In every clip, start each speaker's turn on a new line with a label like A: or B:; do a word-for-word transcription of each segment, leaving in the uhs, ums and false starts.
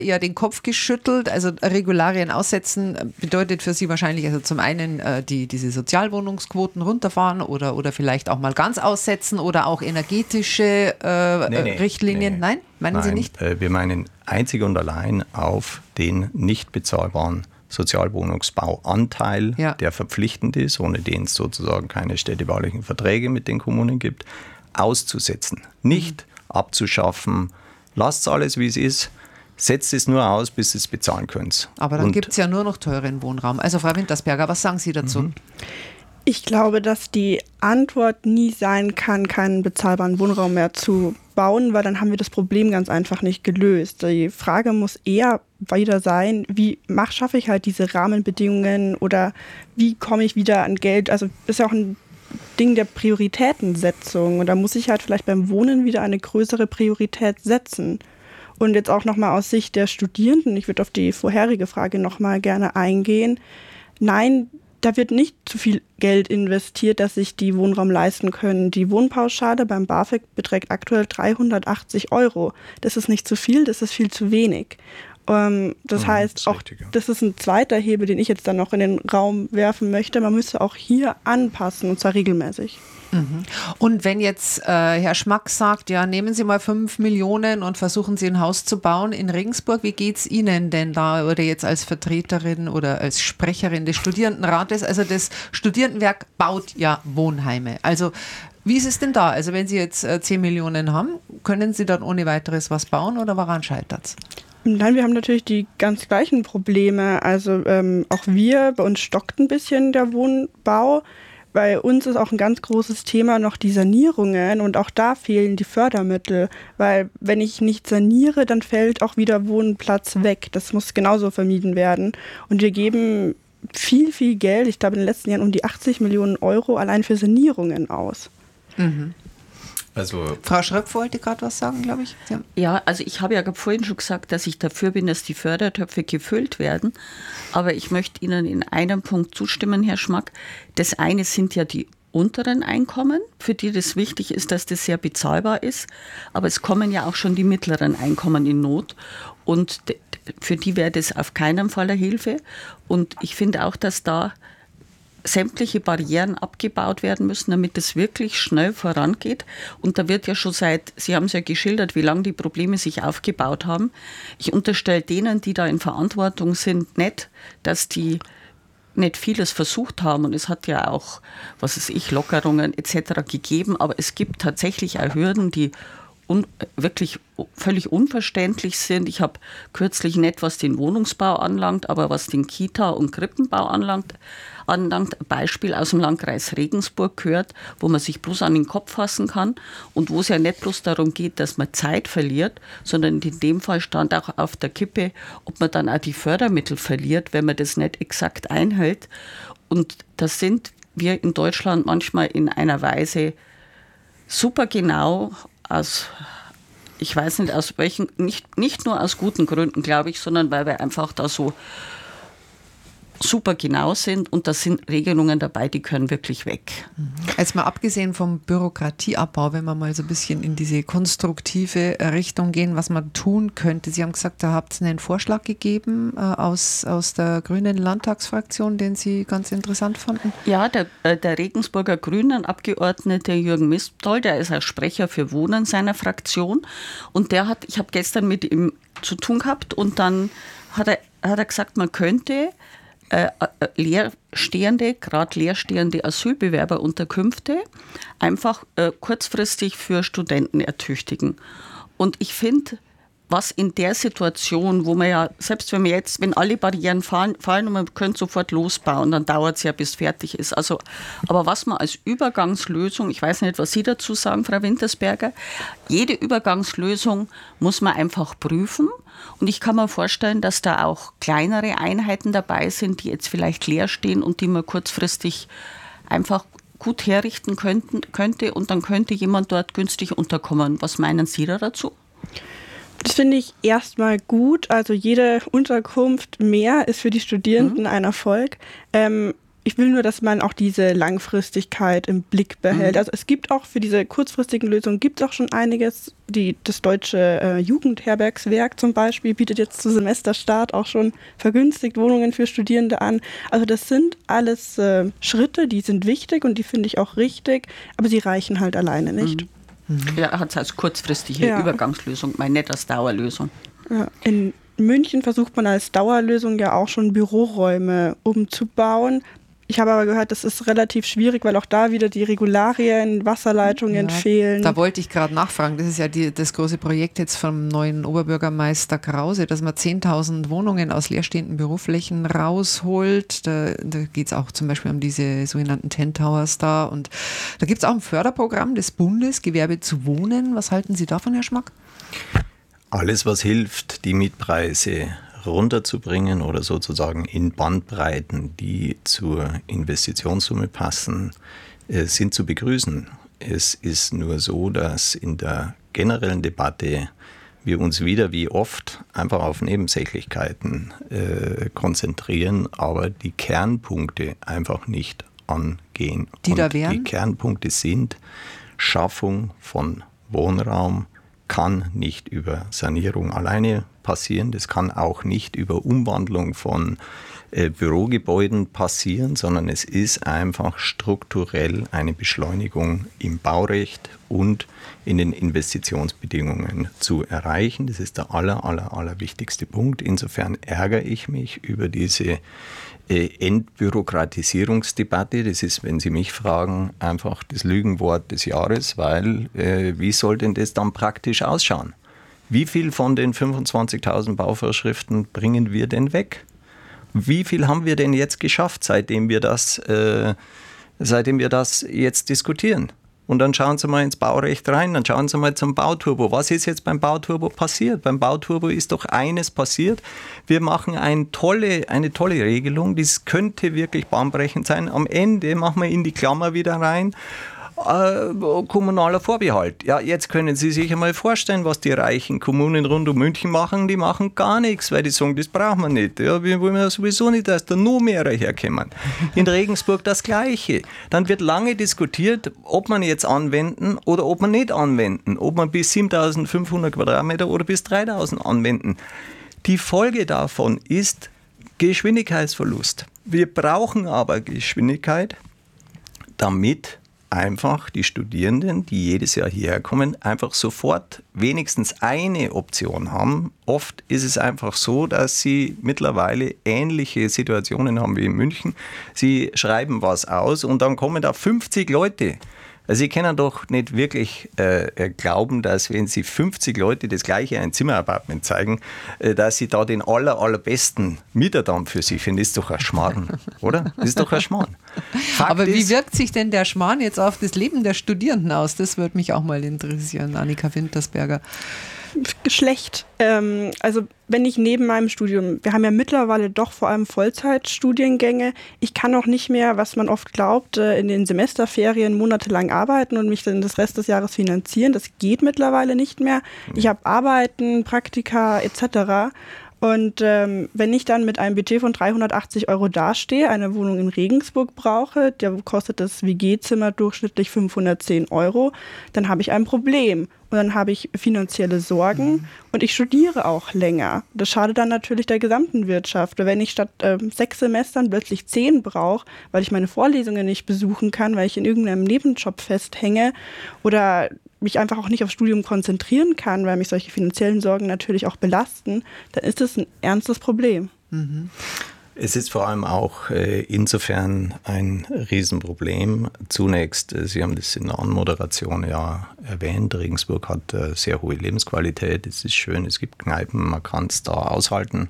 A: ja den Kopf geschüttelt. Also Regularien aussetzen bedeutet für Sie wahrscheinlich also zum einen äh, die, diese Sozialwohnungsquoten runterfahren oder, oder vielleicht auch mal ganz aussetzen oder auch energetische äh, nee, nee, Richtlinien. Nee. Nein, meinen
B: Nein,
A: Sie nicht?
B: Äh, wir meinen einzig und allein auf den nicht bezahlbaren Sozialwohnungsbauanteil, ja. der verpflichtend ist, ohne den es sozusagen keine städtebaulichen Verträge mit den Kommunen gibt, auszusetzen. Nicht mhm. abzuschaffen. Lasst alles, wie es ist. Setzt es nur aus, bis es bezahlen könnt.
A: Aber dann gibt es ja nur noch teuren Wohnraum. Also Frau Wintersberger, was sagen Sie dazu?
C: Mhm. Ich glaube, dass die Antwort nie sein kann, keinen bezahlbaren Wohnraum mehr zu bauen, weil dann haben wir das Problem ganz einfach nicht gelöst. Die Frage muss eher wieder sein, wie mach, schaffe ich halt diese Rahmenbedingungen oder wie komme ich wieder an Geld? Also ist ja auch ein Ding der Prioritätensetzung und da muss ich halt vielleicht beim Wohnen wieder eine größere Priorität setzen. Und jetzt auch nochmal aus Sicht der Studierenden, ich würde auf die vorherige Frage nochmal gerne eingehen. Nein, da wird nicht zu viel Geld investiert, dass sich die Wohnraum leisten können. Die Wohnpauschale beim BAföG beträgt aktuell dreihundertachtzig Euro. Das ist nicht zu viel, das ist viel zu wenig. Ähm, das mhm, heißt, das auch richtig, ja. Das ist ein zweiter Hebel, den ich jetzt dann noch in den Raum werfen möchte. Man müsste auch hier anpassen, und zwar regelmäßig.
A: Mhm. Und wenn jetzt äh, Herr Schmack sagt, ja, nehmen Sie mal fünf Millionen und versuchen Sie ein Haus zu bauen in Regensburg, wie geht es Ihnen denn da oder jetzt als Vertreterin oder als Sprecherin des Studierendenrates? Also das Studierendenwerk baut ja Wohnheime. Also wie ist es denn da? Also wenn Sie jetzt äh, zehn Millionen haben, können Sie dann ohne weiteres was bauen oder woran scheitert es?
C: Nein, wir haben natürlich die ganz gleichen Probleme. Also ähm, auch wir, bei uns stockt ein bisschen der Wohnbau. Bei uns ist auch ein ganz großes Thema noch die Sanierungen und auch da fehlen die Fördermittel, weil wenn ich nicht saniere, dann fällt auch wieder Wohnplatz weg. Das muss genauso vermieden werden. Und wir geben viel, viel Geld, ich glaube in den letzten Jahren um die achtzig Millionen Euro allein für Sanierungen aus.
A: Mhm. Also Frau Schröpf wollte gerade was sagen, glaube ich.
D: Ja. ja, also ich habe ja vorhin schon gesagt, dass ich dafür bin, dass die Fördertöpfe gefüllt werden. Aber ich möchte Ihnen in einem Punkt zustimmen, Herr Schmack. Das eine sind ja die unteren Einkommen, für die das wichtig ist, dass das sehr bezahlbar ist. Aber es kommen ja auch schon die mittleren Einkommen in Not. Und für die wäre das auf keinen Fall eine Hilfe. Und ich finde auch, dass da sämtliche Barrieren abgebaut werden müssen, damit es wirklich schnell vorangeht. Und da wird ja schon seit, Sie haben es ja geschildert, wie lange die Probleme sich aufgebaut haben. Ich unterstelle denen, die da in Verantwortung sind, nicht, dass die nicht vieles versucht haben. Und es hat ja auch, was weiß ich, Lockerungen et cetera gegeben. Aber es gibt tatsächlich auch Hürden, die un- wirklich völlig unverständlich sind. Ich habe kürzlich nicht, was den Wohnungsbau anlangt, aber was den Kita- und Krippenbau anlangt, anlangt, ein Beispiel aus dem Landkreis Regensburg gehört, wo man sich bloß an den Kopf fassen kann und wo es ja nicht bloß darum geht, dass man Zeit verliert, sondern in dem Fall stand auch auf der Kippe, ob man dann auch die Fördermittel verliert, wenn man das nicht exakt einhält. Und das sind wir in Deutschland manchmal in einer Weise super genau aus, ich weiß nicht aus welchen, nicht, nicht nur aus guten Gründen, glaube ich, sondern weil wir einfach da so super genau sind und da sind Regelungen dabei, die können wirklich weg.
A: Jetzt mal abgesehen vom Bürokratieabbau, wenn wir mal so ein bisschen in diese konstruktive Richtung gehen, was man tun könnte. Sie haben gesagt, da habt ihr einen Vorschlag gegeben äh, aus, aus der grünen Landtagsfraktion, den Sie ganz interessant fanden.
D: Ja, der, der Regensburger Grünen Abgeordnete Jürgen Mistol, der ist ein Sprecher für Wohnen seiner Fraktion und der hat, ich habe gestern mit ihm zu tun gehabt und dann hat er, hat er gesagt, man könnte Äh, äh, leerstehende, gerade leerstehende Asylbewerberunterkünfte einfach äh, kurzfristig für Studenten ertüchtigen. Und ich finde, was in der Situation, wo man ja, selbst wenn wir jetzt, wenn alle Barrieren fallen, fallen und man könnte sofort losbauen, dann dauert es ja, bis fertig ist. Also, aber was man als Übergangslösung, ich weiß nicht, was Sie dazu sagen, Frau Wintersberger, jede Übergangslösung muss man einfach prüfen. Und ich kann mir vorstellen, dass da auch kleinere Einheiten dabei sind, die jetzt vielleicht leer stehen und die man kurzfristig einfach gut herrichten könnten, könnte und dann könnte jemand dort günstig unterkommen. Was meinen Sie da dazu?
C: Das finde ich erstmal gut. Also jede Unterkunft mehr ist für die Studierenden mhm. ein Erfolg. Ähm, ich will nur, dass man auch diese Langfristigkeit im Blick behält. Mhm. Also es gibt auch für diese kurzfristigen Lösungen gibt es auch schon einiges. Die, das deutsche äh, Jugendherbergswerk zum Beispiel bietet jetzt zu Semesterstart auch schon vergünstigt Wohnungen für Studierende an. Also das sind alles äh, Schritte, die sind wichtig und die finde ich auch richtig, aber sie reichen halt alleine nicht.
D: Mhm. Mhm. Ja, er hat es als kurzfristige ja. Übergangslösung, meine nicht als Dauerlösung.
C: Ja, in München versucht man als Dauerlösung ja auch schon Büroräume umzubauen. Ich habe aber gehört, das ist relativ schwierig, weil auch da wieder die Regularien, Wasserleitungen ja, fehlen.
A: Da wollte ich gerade nachfragen. Das ist ja die, das große Projekt jetzt vom neuen Oberbürgermeister Krause, dass man zehntausend Wohnungen aus leerstehenden Büroflächen rausholt. Da, da geht es auch zum Beispiel um diese sogenannten Ten Towers da. Und da gibt es auch ein Förderprogramm des Bundes, Gewerbe zu wohnen. Was halten Sie davon, Herr Schmack?
B: Alles, was hilft, die Mietpreise runterzubringen oder sozusagen in Bandbreiten, die zur Investitionssumme passen, sind zu begrüßen. Es ist nur so, dass in der generellen Debatte wir uns wieder wie oft einfach auf Nebensächlichkeiten äh, konzentrieren, aber die Kernpunkte einfach nicht angehen.
A: Die
B: Und
A: da wären?
B: Die Kernpunkte sind Schaffung von Wohnraum, kann nicht über Sanierung alleine passieren. Das kann auch nicht über Umwandlung von äh, Bürogebäuden passieren, sondern es ist einfach strukturell eine Beschleunigung im Baurecht und in den Investitionsbedingungen zu erreichen. Das ist der aller, aller, aller wichtigste Punkt. Insofern ärgere ich mich über diese äh, Entbürokratisierungsdebatte. Das ist, wenn Sie mich fragen, einfach das Lügenwort des Jahres, weil äh, wie soll denn das dann praktisch ausschauen? Wie viel von den fünfundzwanzigtausend Bauvorschriften bringen wir denn weg? Wie viel haben wir denn jetzt geschafft, seitdem wir das, äh, seitdem wir das jetzt diskutieren? Und dann schauen Sie mal ins Baurecht rein, dann schauen Sie mal zum Bauturbo. Was ist jetzt beim Bauturbo passiert? Beim Bauturbo ist doch eines passiert. Wir machen eine tolle, eine tolle Regelung, das könnte wirklich bahnbrechend sein. Am Ende machen wir in die Klammer wieder rein. Äh, kommunaler Vorbehalt. Ja, jetzt können Sie sich einmal vorstellen, was die reichen Kommunen rund um München machen. Die machen gar nichts, weil die sagen, das brauchen wir nicht. Ja, wir wollen ja sowieso nicht, dass da nur mehr herkommen. In Regensburg das Gleiche. Dann wird lange diskutiert, ob man jetzt anwenden oder ob man nicht anwenden. Ob man bis siebentausendfünfhundert Quadratmeter oder bis dreitausend anwenden. Die Folge davon ist Geschwindigkeitsverlust. Wir brauchen aber Geschwindigkeit, damit einfach die Studierenden, die jedes Jahr hierher kommen, einfach sofort wenigstens eine Option haben. Oft ist es einfach so, dass sie mittlerweile ähnliche Situationen haben wie in München. Sie schreiben was aus und dann kommen da fünfzig Leute. Also Sie können doch nicht wirklich äh, glauben, dass wenn Sie fünfzig Leute das gleiche ein Zimmerapartment zeigen, äh, dass Sie da den aller, allerbesten Mieter dann für sich finden. Das ist doch ein Schmarrn, oder? Das ist doch ein Schmarrn. Fakt
A: Aber wie
B: ist,
A: wirkt sich denn der Schmarrn jetzt auf das Leben der Studierenden aus? Das würde mich auch mal interessieren, Annika Wintersberger.
C: Schlecht. Ähm, also wenn ich neben meinem Studium, wir haben ja mittlerweile doch vor allem Vollzeitstudiengänge, ich kann auch nicht mehr, was man oft glaubt, in den Semesterferien monatelang arbeiten und mich dann das Rest des Jahres finanzieren. Das geht mittlerweile nicht mehr. Ich habe Arbeiten, Praktika et cetera. Und ähm, wenn ich dann mit einem Budget von dreihundertachtzig Euro dastehe, eine Wohnung in Regensburg brauche, da kostet das W G-Zimmer durchschnittlich fünfhundertzehn Euro, dann habe ich ein Problem. Und dann habe ich finanzielle Sorgen mhm. und ich studiere auch länger. Das schadet dann natürlich der gesamten Wirtschaft. Wenn ich statt äh, sechs Semestern plötzlich zehn brauche, weil ich meine Vorlesungen nicht besuchen kann, weil ich in irgendeinem Nebenjob festhänge oder mich einfach auch nicht aufs Studium konzentrieren kann, weil mich solche finanziellen Sorgen natürlich auch belasten, dann ist das ein ernstes Problem.
B: Mhm. Es ist vor allem auch äh, insofern ein Riesenproblem. Zunächst, äh, Sie haben das in der Anmoderation ja erwähnt, Regensburg hat äh, sehr hohe Lebensqualität, es ist schön, es gibt Kneipen, man kann es da aushalten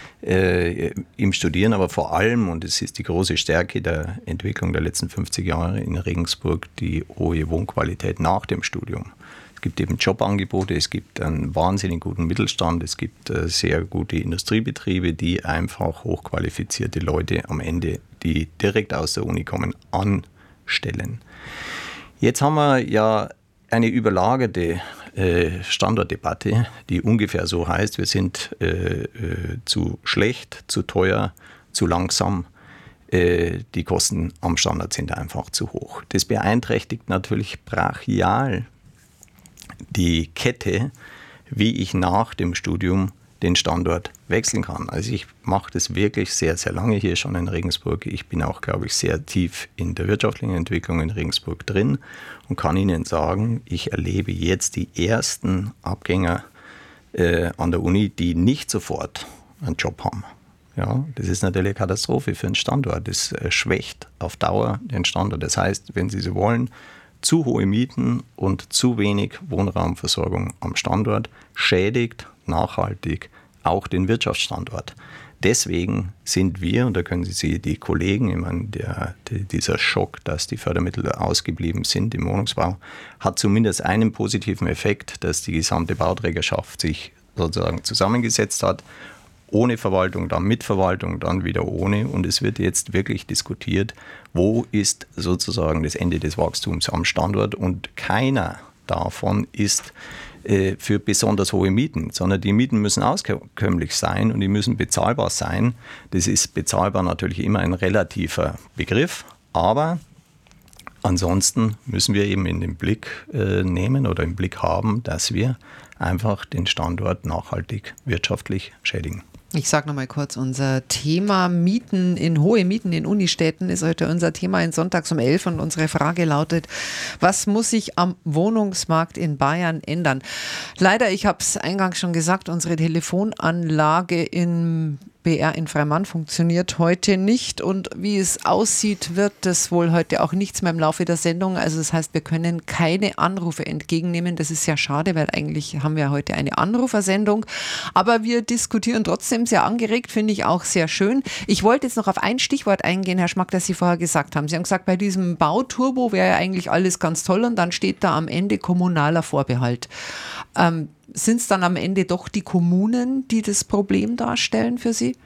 B: äh, im Studieren, aber vor allem, und es ist die große Stärke der Entwicklung der letzten fünfzig Jahre in Regensburg, die hohe Wohnqualität nach dem Studium. Es gibt eben Jobangebote, es gibt einen wahnsinnig guten Mittelstand, es gibt äh, sehr gute Industriebetriebe, die einfach hochqualifizierte Leute am Ende, die direkt aus der Uni kommen, anstellen. Jetzt haben wir ja eine überlagerte äh, Standortdebatte, die ungefähr so heißt, wir sind äh, äh, zu schlecht, zu teuer, zu langsam. äh, die Kosten am Standort sind einfach zu hoch. Das beeinträchtigt natürlich brachial die Kette, wie ich nach dem Studium den Standort wechseln kann. Also ich mache das wirklich sehr, sehr lange hier schon in Regensburg. Ich bin auch, glaube ich, sehr tief in der wirtschaftlichen Entwicklung in Regensburg drin und kann Ihnen sagen, ich erlebe jetzt die ersten Abgänger äh, an der Uni, die nicht sofort einen Job haben. Ja, das ist natürlich eine Katastrophe für einen Standort. Das äh, schwächt auf Dauer den Standort. Das heißt, wenn Sie so wollen, zu hohe Mieten und zu wenig Wohnraumversorgung am Standort schädigt nachhaltig auch den Wirtschaftsstandort. Deswegen sind wir, und da können Sie sehen, die Kollegen, ich meine, der, der, dieser Schock, dass die Fördermittel ausgeblieben sind im Wohnungsbau, hat zumindest einen positiven Effekt, dass die gesamte Bauträgerschaft sich sozusagen zusammengesetzt hat, ohne Verwaltung, dann mit Verwaltung, dann wieder ohne. Und es wird jetzt wirklich diskutiert, wo ist sozusagen das Ende des Wachstums am Standort. Und keiner davon ist für besonders hohe Mieten, sondern die Mieten müssen auskömmlich sein und die müssen bezahlbar sein. Das ist bezahlbar natürlich immer ein relativer Begriff, aber ansonsten müssen wir eben in den Blick äh, nehmen oder im Blick haben, dass wir einfach den Standort nachhaltig wirtschaftlich schädigen.
A: Ich sage nochmal kurz, unser Thema Mieten in hohe Mieten in Unistädten ist heute unser Thema in Sonntags um elf und unsere Frage lautet, was muss sich am Wohnungsmarkt in Bayern ändern? Leider, ich habe es eingangs schon gesagt, unsere Telefonanlage in B R in Freimann funktioniert heute nicht und wie es aussieht, wird das wohl heute auch nichts mehr im Laufe der Sendung. Also das heißt, wir können keine Anrufe entgegennehmen. Das ist sehr schade, weil eigentlich haben wir heute eine Anrufersendung. Aber wir diskutieren trotzdem sehr angeregt, finde ich auch sehr schön. Ich wollte jetzt noch auf ein Stichwort eingehen, Herr Schmack, das Sie vorher gesagt haben. Sie haben gesagt, bei diesem Bauturbo wäre ja eigentlich alles ganz toll und dann steht da am Ende kommunaler Vorbehalt. Ähm, Sind es dann am Ende doch die Kommunen, die das Problem darstellen für Sie?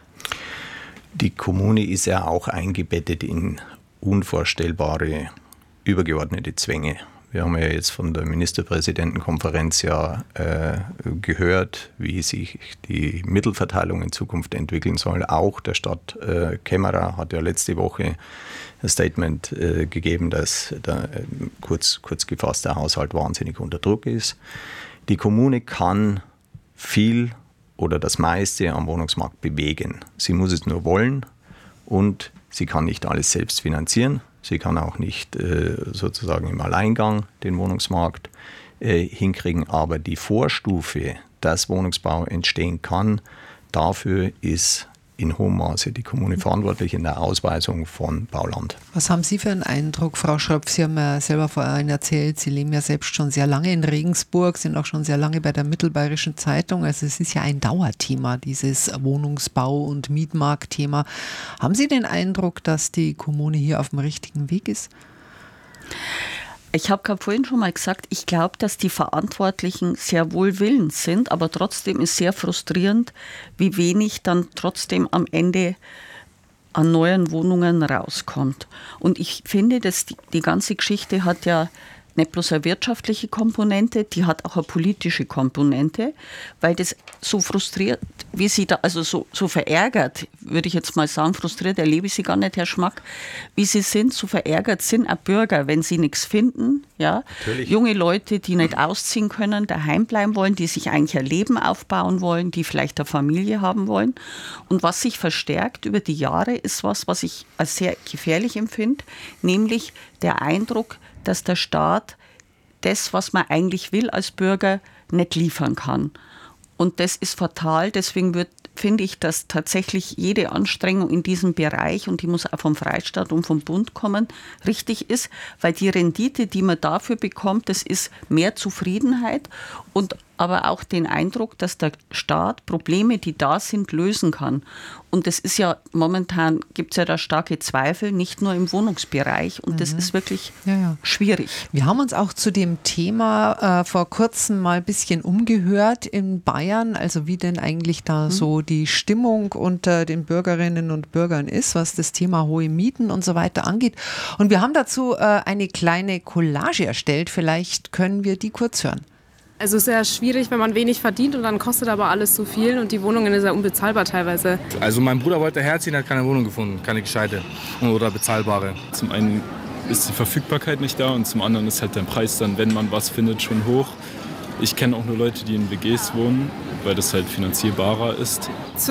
B: Die Kommune ist ja auch eingebettet in unvorstellbare übergeordnete Zwänge. Wir haben ja jetzt von der Ministerpräsidentenkonferenz ja äh, gehört, wie sich die Mittelverteilung in Zukunft entwickeln soll. Auch der Stadt äh, Kämmerer hat ja letzte Woche ein Statement äh, gegeben, dass der, äh, kurz, kurz gefasst der Haushalt wahnsinnig unter Druck ist. Die Kommune kann viel oder das meiste am Wohnungsmarkt bewegen. Sie muss es nur wollen und sie kann nicht alles selbst finanzieren. Sie kann auch nicht äh, sozusagen im Alleingang den Wohnungsmarkt äh, hinkriegen. Aber die Vorstufe, dass Wohnungsbau entstehen kann, dafür ist in hohem Maße die Kommune verantwortlich in der Ausweisung von Bauland.
A: Was haben Sie für einen Eindruck, Frau Schröpf? Sie haben ja selber vorhin erzählt, Sie leben ja selbst schon sehr lange in Regensburg, sind auch schon sehr lange bei der Mittelbayerischen Zeitung. Also es ist ja ein Dauerthema, dieses Wohnungsbau- und Mietmarktthema. Haben Sie den Eindruck, dass die Kommune hier auf dem richtigen Weg ist?
D: Ich habe gerade vorhin schon mal gesagt, ich glaube, dass die Verantwortlichen sehr wohl willens sind, aber trotzdem ist sehr frustrierend, wie wenig dann trotzdem am Ende an neuen Wohnungen rauskommt. Und ich finde, dass die, die ganze Geschichte hat ja nicht bloß eine wirtschaftliche Komponente, die hat auch eine politische Komponente, weil das so frustriert, wie sie da, also so, so verärgert, würde ich jetzt mal sagen, frustriert erlebe ich sie gar nicht, Herr Schmack, wie sie sind, so verärgert sind auch Bürger, wenn sie nichts finden, ja,
B: Natürlich.
D: Junge Leute, die nicht ausziehen können, daheim bleiben wollen, die sich eigentlich ein Leben aufbauen wollen, die vielleicht eine Familie haben wollen. Und was sich verstärkt über die Jahre, ist was, was ich als sehr gefährlich empfinde, nämlich der Eindruck, dass der Staat das, was man eigentlich will als Bürger, nicht liefern kann. Und das ist fatal. Deswegen wird, finde ich, dass tatsächlich jede Anstrengung in diesem Bereich, und die muss auch vom Freistaat und vom Bund kommen, richtig ist, weil die Rendite, die man dafür bekommt, das ist mehr Zufriedenheit und aber auch den Eindruck, dass der Staat Probleme, die da sind, lösen kann. Und das ist ja, momentan gibt es ja da starke Zweifel, nicht nur im Wohnungsbereich. Und mhm. das ist wirklich ja, ja. schwierig.
A: Wir haben uns auch zu dem Thema äh, vor kurzem mal ein bisschen umgehört in Bayern, also wie denn eigentlich da mhm. so die Stimmung unter den Bürgerinnen und Bürgern ist, was das Thema hohe Mieten und so weiter angeht. Und wir haben dazu äh, eine kleine Collage erstellt. Vielleicht können wir die kurz hören.
E: Also sehr schwierig, wenn man wenig verdient und dann kostet aber alles so viel und die Wohnungen sind ja unbezahlbar teilweise.
F: Also mein Bruder wollte herziehen, hat keine Wohnung gefunden, keine gescheite oder bezahlbare.
G: Zum einen ist die Verfügbarkeit nicht da und zum anderen ist halt der Preis dann, wenn man was findet, schon hoch. Ich kenne auch nur Leute, die in W Gs wohnen, weil das halt finanzierbarer ist.
E: Zu